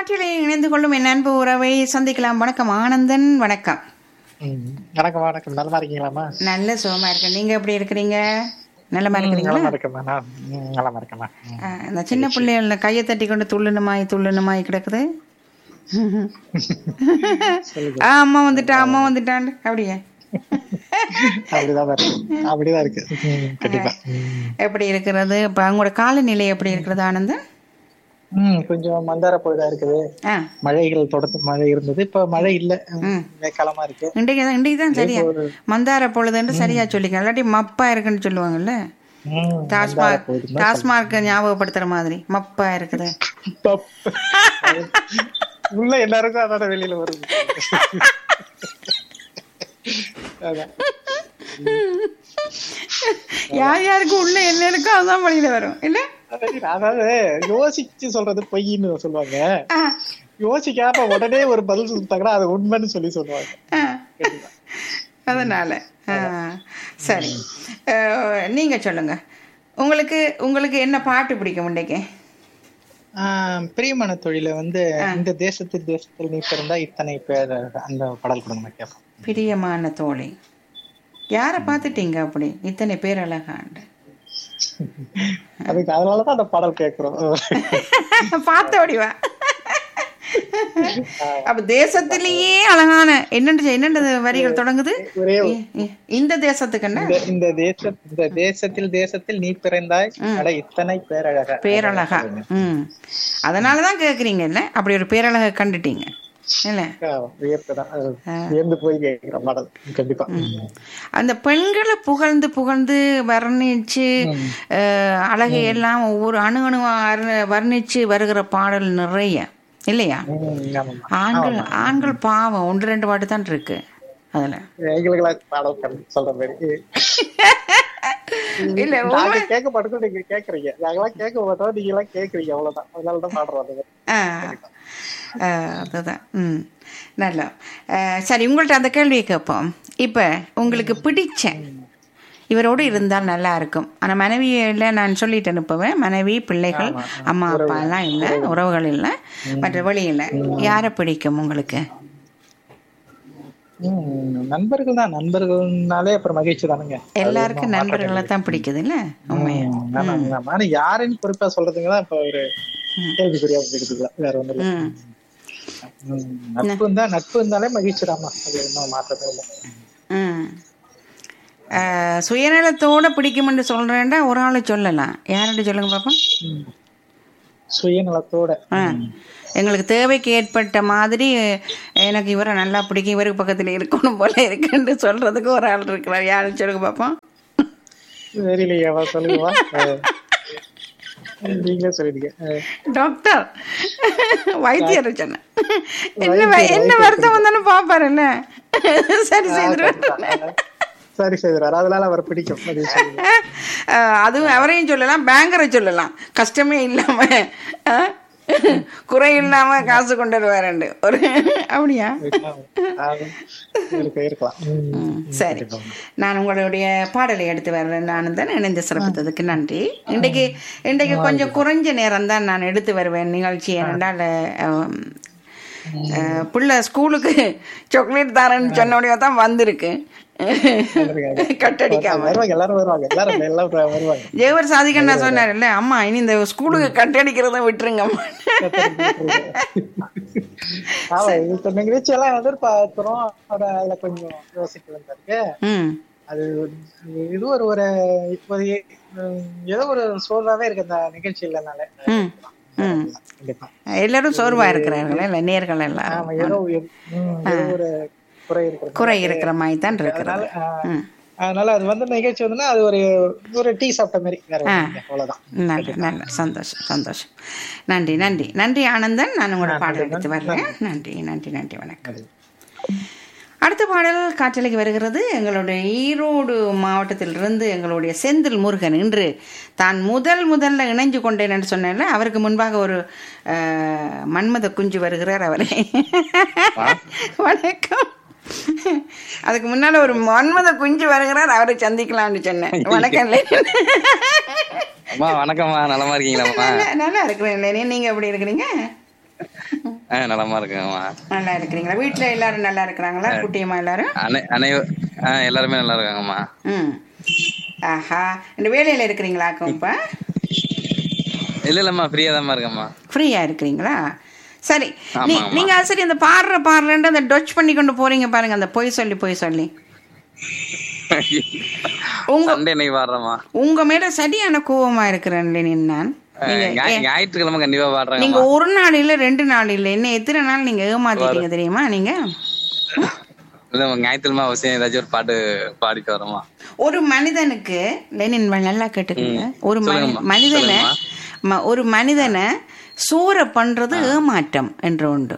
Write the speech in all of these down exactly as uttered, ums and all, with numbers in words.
காற்றிலே இணைந்து கொள்ளும் என் அன்பு உறவை சந்திக்கலாம். வணக்கம் ஆனந்தன். வணக்கம். ம். வணக்கம் வணக்கம் நலமா இருக்கீங்களாம்மா? நல்ல சுகமா இருக்கேன். நீங்க எப்படி இருக்கிறீங்க? நல்லமா ம், இருக்கிறீங்களா? நலமா இருக்கேம்மா. நான் ம், நலமா இருக்கேம்மா. ம். ஆ, இந்த சின்ன பிள்ளைகள கையை தட்டி கொண்டு துள்ளுனுமாய் துள்ளுனுமாய் கிடக்குது. சொல்லுங்க. ஆ, அம்மா வந்துட்டா அம்மா வந்துட்டான் அப்படியே. அப்படிதான் இருக்கு. அப்படிதான் இருக்கு. ம், கண்டிப்பா. ம். எப்படி இருக்கிறது இப்ப உங்களோட காலநிலை எப்படி இருக்கிறது ஆனந்தன்? ம், கொஞ்சம் மந்தார பொழுதா இருக்குது. ஆ, மழைகள் தொடர்ந்து மழை இருந்தது. இப்ப மழை இல்ல. ம். மேக்காலமா இருக்கு. இன்றைக்கு தான் இன்றைக்கு தான் சரியா ஒரு மந்தார பொழுதுன்னு சரியா சொல்லிக்க. இல்லாட்டி மப்பா இருக்குன்னு சொல்லுவாங்கல்ல. ம், மந்தார டாஸ்மாக் பொழுதுன்னு டாஸ்மார்க் ஞாபகப்படுத்துற மாதிரி மப்பா இருக்குது. தப்பு. உள்ள எல்லாருக்கும் அதான் வெளியில வருது. அதான். யார் யாருக்கு உள்ள என்ன இருக்கோ அதான் வழியில வரும் இல்ல. அதாவது யோசிச்சு சொல்றது பொய்ன்னு சொல்லுவாங்க. ஆ, யோசிக்காம உடனே ஒரு பதில் சொல்லிட்டாங்கன்னா அது உண்மைன்னு சொல்லி சொல்லுவாங்க. ஆ. அதனால ஆ, சரி. அஹ், நீங்க சொல்லுங்க. உங்களுக்கு உங்களுக்கு என்ன பாட்டு பிடிக்கும் இன்றைக்கு? ஆஹ் பிரியமான தொழில வந்து இந்த தேசத்தில் தேசத்தில் நீ பிறந்தா இத்தனை பேர் அந்த பாடல் கொடுங்க கேட்போம். பிரியமான தோழி. யாரை பார்த்துட்டீங்க அப்படி இத்தனை பேர் அழகாண்டு? அதுக்கு அதனாலதான் அந்த பாடல் கேட்கிறோம். பார்த்த வடிவா. அப்ப தேசத்திலேயே அழகான என்னண்டு என்னண்டு வரிகள் தொடங்குது? ஒரே இ- இ- இந்த தேசத்துக்கு என்ன இந்த இந்த தேச இந்த தேசத்தில் தேசத்தில் நீ பிறந்தாய் அட இத்தனை பேரழகா பேரழகா. ம், அதனாலதான் கேக்குறீங்க இல்ல? அப்படி ஒரு பேரழகை கண்டுட்டீங்க இல்ல? வியர்த்துதான் வியந்து போய் கேட்கிற பாடல் கண்டிப்பா. அந்த பெண்களை புகழ்ந்து புகழ்ந்து வர்ணிச்சு அஹ், அழகை எல்லாம் ஒவ்வொரு அணு அணுவா அரு- வர்ணிச்சு வருகிற பாடல் நிறைய இல்லையா? ம், ஆமாம்மா. ஆண்கள் ஆண்கள் பாவம் ஒன்று ரெண்டு பாட்டு தான் இருக்கு அதுல. எங்களுக்கெல்லாம் பாடல் கண்டு சொல்ற மாதிரி இல்ல நாங்க உண்மை- கேட்க மாட்டோம், நீங்க கேக்குறீங்க. நாங்கெல்லாம் கேட்க மாட்டோம், நீங்க எல்லாம் கேக்குறீங்க. அவ்வளவுதான். அதனாலதான் பாடுறோம் அது. ஆ, ஆ, அதுதான். ம், நல்லா. அஹ், சரி, உங்கள்ட்ட அந்த கேள்வியை கேட்போம். இப்போ உங்களுக்கு பிடிச்ச இவரோடு இருந்தால் நல்லா இருக்கும். ஆனால் மனைவி இல்லை, நான் சொல்லிட்டு அனுப்புவேன். மனைவி பிள்ளைகள் அம்மா அப்பா எல்லாம் இல்லை, உறவுகள் இல்லை, மற்ற வழி இல்லை. யாரை பிடிக்கும் உங்களுக்கு? ம், நண்பர்கள் தான். நண்பர்கள்னாலே அப்புறம் மகிழ்ச்சி தானுங்க. எல்லாருக்கும் நண்பர்களை தான் பிடிக்குது இல்லை? உண்மையா? ம், ஆமா, ஆமா. ஆனா யாருன்னு குறிப்பா சொல்றதுங்கதான் இப்ப ஒரு கேள்விக்குறியா போயிடுதுல. வேற ஒண்ணு இல்ல. ம், ம், நட்பு இருந்தா நட்பு இருந்தாலே மகிழ்ச்சி தாமா. அது ஒன்றும் மாற்றமே இல்லை. ம். அஹ், சுயநலத்தோட பிடிக்கும்னு சொல்றேன்டா ஒரு ஆளை சொல்லலாம். யார்கிட்ட சொல்லுங்க பாப்போம். ம். சுயநலத்தோட ஆ, எங்களுக்கு தேவைக்கு ஏற்பட்ட மாதிரி எனக்கு இவரை நல்லா பிடிக்கும், இவருக்கு பக்கத்தில் இருக்கணும் போல இருக்குன்னு சொல்றதுக்கு ஒரு ஆள் இருக்கிறார். யாரும் சொல்லுங்க பார்ப்போம். தெரியலையாவா? சொல்லுவா. நீங்களே சொல்லிடுங்க. டாக்டர் வைத்தியர் சொன்னேன். என்ன வ- என்ன வருத்தம் வந்தாலும் பார்ப்பாருல்ல, சரி செய்திருவாரு. சரி செய்வார். அதனால அவரை பிடிக்கும். அது சொல்லுங்க. அஹ், அதுவும் அவரையும் சொல்லலாம், பேங்கரை சொல்லலாம். கஷ்டமே இல்லாம அஹ், குறை இல்லாம காசு கொண்டு வருவாருண்டு ஒரு அப்படியா? அது இருக்கு, இருக்கலாம். ம். ம், சரி. நான் உங்களுடைய பாடலை எடுத்து வர்றேன். நான் தான் இணைந்து சிறப்பித்ததுக்கு நன்றி. இன்றைக்கு இன்றைக்கு கொஞ்சம் குறைஞ்ச நேரம் தான் நான் எடுத்து வருவேன் நிகழ்ச்சி. ஏனென்றால் அஹ், அஹ், பிள்ளை ஸ்கூலுக்கு சாக்லேட் தரேன்னு சொன்னோடய தான் வந்திருக்கு. கட்டடிக்காம வருவாங்க, எல்லாரும் வருவாங்க. எல்லாரும் எல்லாம் வருவாங்க. ஜெயவர் சாதிகன் நான் சொன்னார்ல, அம்மா இனி இந்த ஸ்கூலுக்கு கட்டடிக்கிறத விட்டுருங்கம்மா. ஆமா, இப்ப நிகழ்ச்சி எல்லாம் எதிர்பார்க்கிறோம். ஆனா அதுல கொஞ்சம் யோசிக்க வேண்டியிருக்கு. ம், அது இது ஒரு ஒரு இப்போ ஏதோ ஒரு சோர்வாவே இருக்கு அந்த நிகழ்ச்சி இல்லைனால. ம், ம். கண்டிப்பா. எல்லாரும் சோர்வா இருக்கிறார்கள் இல்லை, நேர்கள் எல்லாம் ஆமா, ஏதோ ஒரு- ம், ஏதோ ஒரு குறை இருக்கிறது. குறை இருக்கிற மாதிரி தான் இருக்கிறது. அதனால ஆஹ், ம், அதனால அது வந்து நிகழ்ச்சி வந்துன்னா அது ஒரு ஒரு டீ சாப்பிட்ட மாதிரி. வேற ஒண்ணும் இல்ல. அவ்வளவுதான். நல்ல நல்ல சந்தோஷம் சந்தோஷம். நன்றி நன்றி நன்றி ஆனந்தன். நான் உங்களோட பாடல் எடுத்து வர்றேன். நன்றி நன்றி நன்றி வணக்கம். அடுத்த பாடல் காற்றலைக்கு வருகிறது. எங்களுடைய ஈரோடு மாவட்டத்திலிருந்து எங்களுடைய செந்தில் முருகன் இன்று தான் முதல் முதல்ல இணைஞ்சு கொண்டேன் என்று சொன்னேன்ல, அவருக்கு முன்பாக ஒரு அஹ், மன்மத குஞ்சு வருகிறார். அவரே வணக்கம். அதுக்கு முன்னால ஒரு மன்மத குஞ்சு வருகிறார், அவரை சந்திக்கலாம்னு சொன்னேன். வணக்கம். அம்மா வணக்கம்மா, நலமா இருக்கீங்களாம்மா? நல்லா இருக்கிறேன். நீங்க எப்படி இருக்கிறீங்க? ஆ நலமா இருக்கேங்கம்மா. நல்லா இருக்கிறீங்களா? வீட்டுல எல்லாரும் நல்லா இருக்கிறாங்களா? குட்டியம்மா எல்லாரும்? அனை அனைவ ஆ எல்லாருமே நல்லா இருக்காங்கம்மா. ம். ஆஹா, இந்த வேலையில இருக்கிறீங்களாக்கும் இப்ப? இல்ல இல்லம்மா, ஃப்ரீயா தான்மா இருக்கேம்மா. ஃப்ரீயா இருக்கிறீங்களா? சரி. நீ ஆமாம்மா. நீங்க அது சரி அந்த பாடுற பாடுறேன்ட்டு அந்த டொச் பண்ணி கொண்டு போறீங்க பாருங்க, அந்த பொய் சொல்லி பொய் சொல்லி. உங்க சண்டே இன்னைக்கு பாடுறேம்மா. உங்க மேல சரியான கோவமா இருக்கிறேன் லெனின் நான். நீங்க ஞாய்- ஏ- ஞாயிற்றுக்கிழமை கண்டிப்பா நீங்க பாடுறேங்கம்மா. ஒரு நாள் இல்ல ரெண்டு நாள் இல்ல, என்ன எத்தனை நாள் நீங்க ஏமாத்திட்டீங்க தெரியுமா நீங்க? இல்லம்மா, ஞாயிற்றுக்கிழமை அவசியம் ஏதாச்சும் ஒரு பாட்டு பாடிட்டு வரோமா. ஒரு மனிதனுக்கு லெனின் நல்லா கேட்டுக்கோங்க, ஒரு மனி- சொல்லுங்கம்மா. மனிதனை ம- ஒரு மனிதனை சூற பண்றது ஏமாற்றம் என்று உண்டு.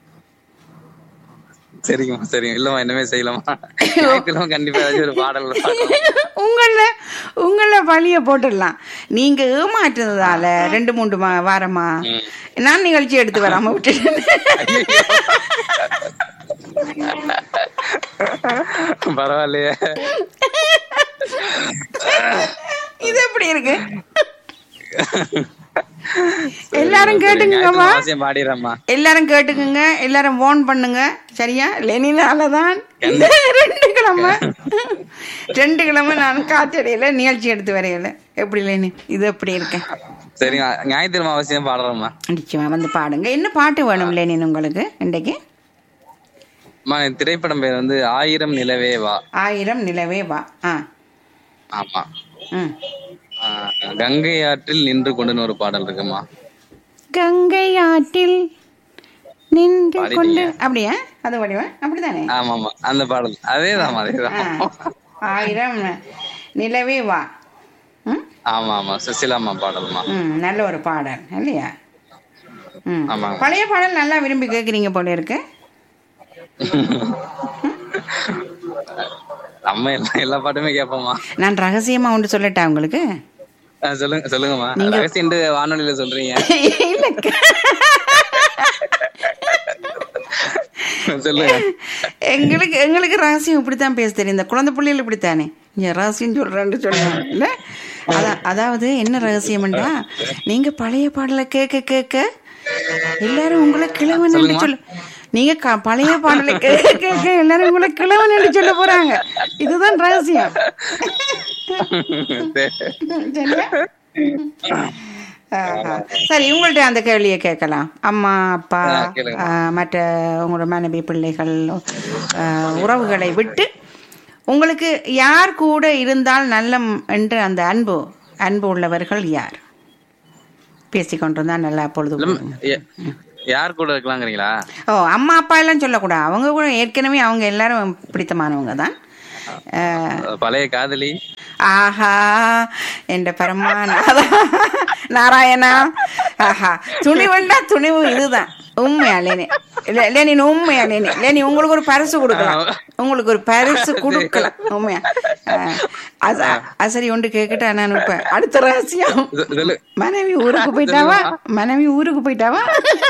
சரிங்கம்மா சரிங்க. இல்லம்மா இனிமே செய்யலாமா. ஞாயிற்றுக்கிழமை கண்டிப்பா ஏதாச்சும் ஒரு பாடல் பாடுறோம். உங்கள உங்கள பழிய போட்டுடலாம். நீங்க ஏமாற்றுறதால ரெண்டு மூன்று மா- வாரமா ம். நான் நிகழ்ச்சி எடுத்து வராம விட்டுட்டேன். பரவாயில்லையே. இது எப்படி இருக்கு? எல்லாரும் கேட்டுங்கம்மா, ஞாயிற்றுக்கிழமை அவசியம் பாடிடுறேம்மா. எல்லாரும் கேட்டுக்குங்க, எல்லாரும் வார்ன் பண்ணுங்க சரியா? லெனினாலதான் இந்த ரெண்டு கிழமை ரெண்டு கிழமை நான் காற்றடையில நிகழ்ச்சி எடுத்து வரையில. எப்படி லெனின் இது எப்படி இருக்கேன்? சரிங்க, ஞாயிற்றுக்கிழமை அவசியம் பாடுறோம்மா. நிச்சயமா வந்து பாடுங்க. என்ன பாட்டு வேணும் லெனின் உங்களுக்கு இன்றைக்கு? அம்மா, இந்த திரைப்படம் பேர் வந்து ஆயிரம் நிலவே வா. ஆயிரம் நிலவே வா. ஆ. ஆமா. ம். ஆ, கங்கை ஆற்றில் நின்று கொண்டுன்னு ஒரு பாடல் இருக்குமா. கங்கை ஆற்றில் நின்று பாடிட்டீங்க. கொண்டு அப்படியா? அது வடிவா அப்படிதானே? ஆமாமா, அந்த பாடல் அதேதான் அதேதான். ஆ. ஆயிரம் நிலவே வா. ம். ஆமா ஆமா, சுசிலாமா பாடல்மா. ம், நல்ல ஒரு பாடல் இல்லையா? ம். ஆமாங்க. பழைய பாடல் நல்லா விரும்பி கேட்குறீங்க போல இருக்கு. நம்ம எல்லா எல்லா பாட்டுமே கேட்போமா. நான் ரகசியமா ஒன்று சொல்லட்டா உங்களுக்கு? ஆ, சொல்லுங்க சொல்லுங்கம்மா. ரகசியம் வானொலியில சொல்றீங்க. இல்ல, சொல்லுங்க. எங்களுக்கு எங்களுக்கு ரகசியம் இப்படித்தான் பேச தெரியும். இந்த குழந்தை பிள்ளைகள் இப்படித்தானே இங்க ரகசியம் சொல்றேன்னு சொல்லுவாங்க இல்ல? அதா அதாவது என்ன ரகசியம்டா, நீங்க பழைய பாடலை கேட்க கேட்க எல்லாரும் உங்களை கிழவன் என்று சொல்ல, நீங்க க- பழைய பாடலை கேட்க கேட்க எல்லாரும் உங்களை கிழவன் என்று சொல்ல போறாங்க. இதுதான் ரகசியம். சரியா? ஆஹா. சரி, உங்கள்ட்ட அந்த கேள்வியை கேட்கலாம். அம்மா அப்பா ஆ, கேளுங்க. ஆ, மற்ற உங்களோட மனைவி பிள்ளைகள் ஆ, உறவுகளை விட்டு உங்களுக்கு யார் கூட இருந்தால் நல்ல என்று அந்த அன்பு அன்பு உள்ளவர்கள் யார்? பேசிக்கொண்டிருந்தா நல்லா பொழுது போகும். எ- யார் கூட இருக்கலாங்கிறீங்களா? ஓ, அம்மா அப்பா எல்லாம் சொல்லக்கூடாது. அவங்க கூட ஏற்கனவே அவங்க எல்லாரும் பிடித்தமானவங்க தான். ஆ, பழைய காதலி. ஆஹா, என்ற பரமா நாதா நாராயணா. ஆஹா, துணிவுண்டா துணிவு இதுதான் உண்மையா லேனி? இல்ல லேனின் உண்மையா லேனி? லேனி உங்களுக்கு ஒரு பரிசு கொடுக்கலாம், உங்களுக்கு ஒரு பரிசு கொடுக்கலாம் உண்மையா? ஆஹ், அது அது சரி, ஒன்று கேட்கட்டா நான் இப்ப அடுத்த ரகசியம். சொ- சொல்லு. மனைவி ஊருக்கு போயிட்டாவா? மனைவி ஊருக்கு போயிட்டாவா?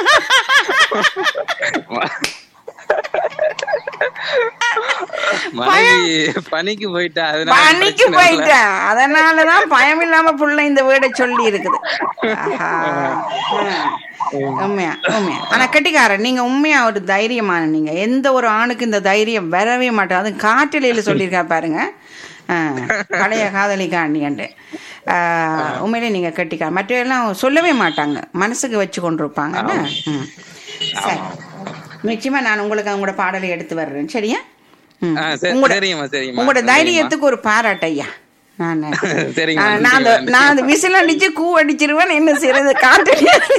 மனைவி பணிக்கு போயிட்டா, அதனால பணிக்கு பிரச்சனை இல்ல. போயிட்டா, அதனாலதான் பயம் இல்லாம புள்ள இந்த வீட சொல்லி இருக்குது. ஆஹா. ஆஹ். உண்மையா உண்மையா. ஆனா கெட்டிக்காரன் நீங்க, உண்மையா ஒரு தைரியமான நீங்க. எந்த ஒரு ஆணுக்கு இந்த தைரியம் வரவே மாட்டேன். அது காட்டிலையில சொல்லியிருக்கா பாருங்க. ஆஹ், பழைய காதலி காண்டியன்ட்டு. ஆஹ், உண்மையிலே நீங்க கெட்டிக்கார. மற்றவெல்லாம் சொல்லவே மாட்டாங்க, மனசுக்கு வச்சு கொண்டு இருப்பாங்கல்ல. ம். சரி, நிச்சயமா நான் உங்களுக்கு அவங்களோட பாடலை எடுத்து வர்றேன். சரியா? ம். ஆ, சரி, உங்களோட சரிங்கம்மா சரிங்கம்மா உங்களோட சரிங்கம்மா. தைரியத்துக்கு ஒரு பாராட்டு ஐயா. நான் சரிங்க, ஆ, நன்றி, நான் அந்த நன்றி. நான் அந்த விசில் அடிச்சு கூ அடிச்சிருவேன். என்ன செய்யறது? காட்டு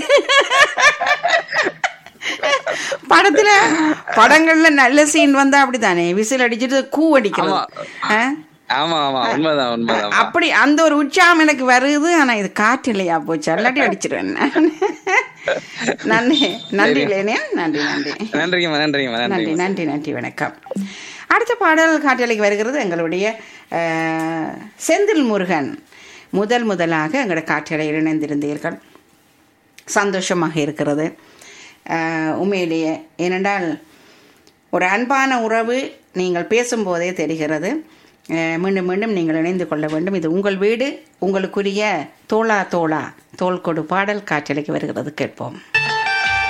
படத்துல படங்கள்ல நல்ல சீன் வந்தா அப்படித்தானே, விசில் அடிச்சிட்டு கூ அடிக்கிறது. ஆ? ஆமா ஆமா, உண்மைதான் உண்மைதான். அப்படி அந்த ஒரு உற்சாகம் எனக்கு வருது. ஆனா இது காற்று இல்லையா போச்சு, அல்லாட்டி அடிச்சிருவேன் நான். நன்றி நன்றி லேனே, நன்றி நன்றி நன்றிங்கம்மா நன்றிங்கம்மா நன்றி நன்றி. நன்றி நன்றி வணக்கம். அடுத்த பாடல் காற்றலைக்கு வருகிறது. எங்களுடைய அஹ், செந்தில் முருகன் முதல் முதலாக எங்களோட காற்றலையில் இணைந்திருந்தீர்கள். சந்தோஷமாக இருக்கிறது அஹ், உண்மையிலேயே. ஏனென்றால் ஒரு அன்பான உறவு நீங்கள் பேசும்போதே தெரிகிறது. அஹ், மீண்டும் மீண்டும் நீங்கள் இணைந்து கொள்ள வேண்டும். இது உங்கள் வீடு, உங்களுக்குரிய தோளா தோளா தோள் கொடு பாடல் காற்றலைக்கு வருகிறது. கேட்போம்.